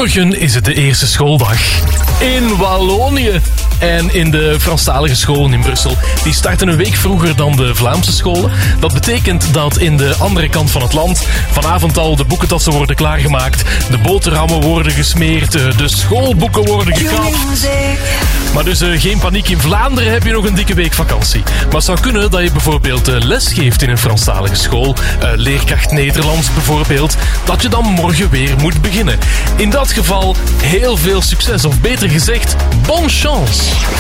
Morgen is het de eerste schooldag in Wallonië. En in de Franstalige scholen in Brussel, die starten een week vroeger dan de Vlaamse scholen. Dat betekent dat in de andere kant van het land vanavond al de boekentassen worden klaargemaakt, de boterhammen worden gesmeerd, de schoolboeken worden gekapt. Maar dus geen paniek, in Vlaanderen heb je nog een dikke week vakantie. Maar het zou kunnen dat je bijvoorbeeld les geeft in een Franstalige school, leerkracht Nederlands bijvoorbeeld, dat je dan morgen weer moet beginnen. In dat geval heel veel succes, of beter gezegd, bonne chance.